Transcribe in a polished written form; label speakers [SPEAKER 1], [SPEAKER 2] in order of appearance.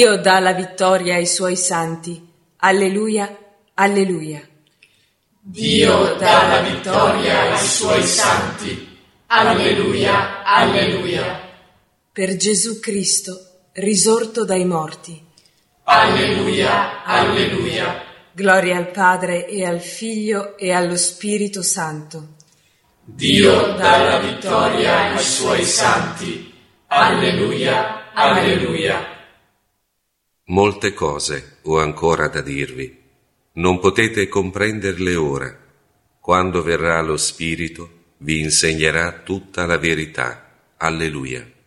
[SPEAKER 1] Dio dà la vittoria ai suoi santi. Alleluia, alleluia.
[SPEAKER 2] Dio dà la vittoria ai suoi santi. Alleluia, alleluia.
[SPEAKER 1] Per Gesù Cristo, risorto dai morti.
[SPEAKER 2] Alleluia, alleluia.
[SPEAKER 1] Gloria al Padre e al Figlio e allo Spirito Santo.
[SPEAKER 2] Dio dà la vittoria ai suoi santi. Alleluia, alleluia.
[SPEAKER 3] Molte cose ho ancora da dirvi. Non potete comprenderle ora. Quando verrà lo Spirito, vi insegnerà tutta la verità. Alleluia.